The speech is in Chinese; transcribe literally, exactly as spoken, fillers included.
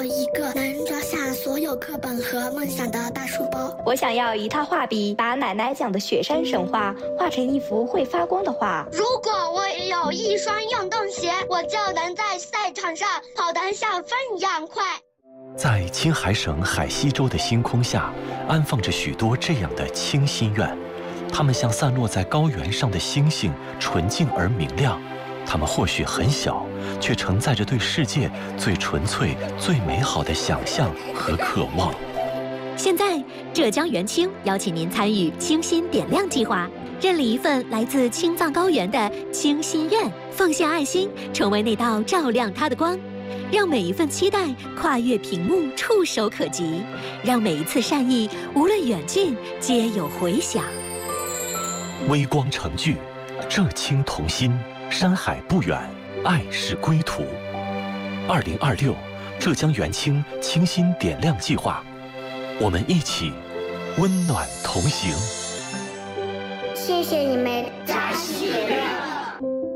要一个能装下所有课本和梦想的大书包。 我想要一套画笔，把奶奶讲的雪山神话画成一幅会发光的画。 如果我也有一双运动鞋，我就能在赛场上跑得像风一样快。 在青海省海西州的星空下，安放着许多这样的清心愿，它们像散落在高原上的星星，纯净而明亮。它们或许很小，却承载着对世界最纯粹、最美好的想象和渴望。 现在，浙江元清邀请您参与清心点亮计划，认领一份来自青藏高原的清心愿，奉献爱心，成为那道照亮它的光，让每一份期待跨越屏幕，触手可及，让每一次善意，无论远近，皆有回响。 微光成炬，浙青同心，山海不远，爱是归途。二零二六，浙江元清清心点亮计划，我们一起温暖同行。 谢谢你们， 扎西点亮。